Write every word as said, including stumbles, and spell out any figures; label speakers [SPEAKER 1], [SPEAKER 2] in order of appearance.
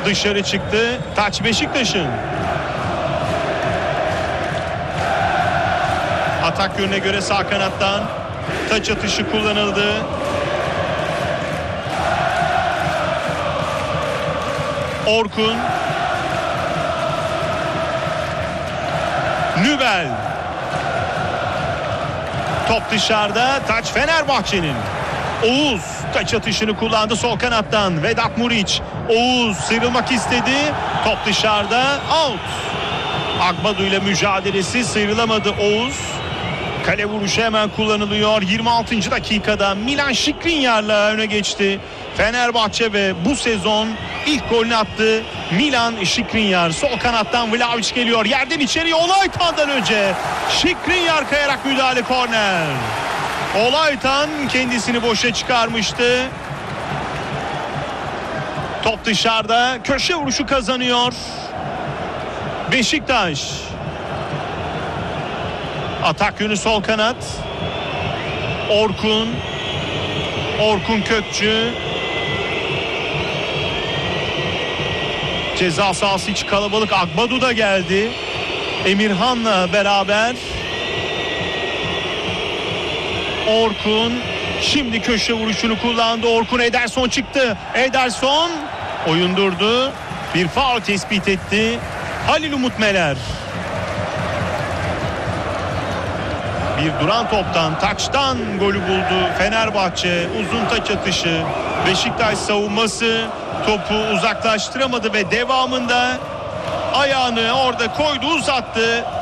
[SPEAKER 1] dışarı çıktı. Taç Beşiktaş'ın. Atak yönüne göre sağ kanattan taç atışı kullanıldı. Orkun. Nübel. Top dışarıda. Taç Fenerbahçe'nin. Oğuz taç atışını kullandı sol kanattan. Vedat Muriç. Oğuz sıyrılmak istedi. Top dışarıda. Out. Agbadu ile mücadelesi, sıyrılamadı Oğuz. Kale vuruşu hemen kullanılıyor. yirmi altıncı dakikada Milan Skriniar'la öne geçti Fenerbahçe ve bu sezon ilk golünü attı Milan Skriniar. Sol kanattan Vlahovic geliyor. Yerden içeriye Olaytan'dan önce. Skriniar kayarak müdahale, korner. Olaytan kendisini boşa çıkarmıştı. Top dışarıda. Köşe vuruşu kazanıyor Beşiktaş. Atak yönü sol kanat. Orkun. Orkun Kökçü. Ceza sahası içi kalabalık. Agbadu da geldi Emirhan'la beraber. Orkun şimdi köşe vuruşunu kullandı. Orkun, Ederson çıktı. Ederson oyun durdu. Bir faul tespit etti Halil Umut Meler. Bir duran toptan, taçtan golü buldu Fenerbahçe. Uzun taç atışı. Beşiktaş savunması topu uzaklaştıramadı ve devamında ayağını orada koydu, uzattı.